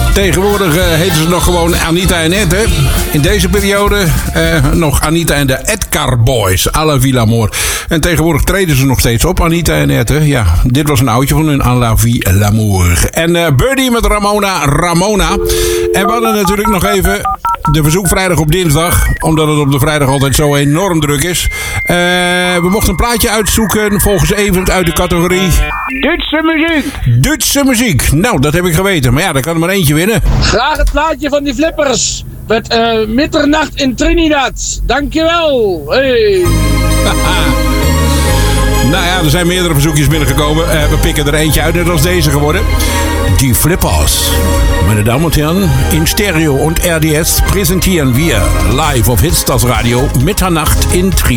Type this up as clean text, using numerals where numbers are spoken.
Tegenwoordig heten ze nog gewoon Anita en Ed, hè? In deze periode nog Anita en de Edgar Boys, à la Vie L'Amour. En tegenwoordig treden ze nog steeds op, Anita en Ed, hè? Ja, dit was een oudje van hun, à la Vie L'Amour. En Birdie met Ramona. En we hadden natuurlijk nog even de verzoekvrijdag op dinsdag, omdat het op de vrijdag altijd zo enorm druk is. We mochten een plaatje uitzoeken, volgens Evert uit de categorie Duitse muziek. Nou, dat heb ik geweten. Maar ja, daar kan er maar eentje winnen. Graag het plaatje van die Flippers. Met Middernacht in Trinidad. Dankjewel. Hey. Nou ja, er zijn meerdere verzoekjes binnengekomen. We pikken er eentje uit, net als deze geworden. Die Flippers. Meine Damen und Herren, in Stereo und RDS präsentieren wir live auf Hitstars Radio Mitternacht in Trinidad.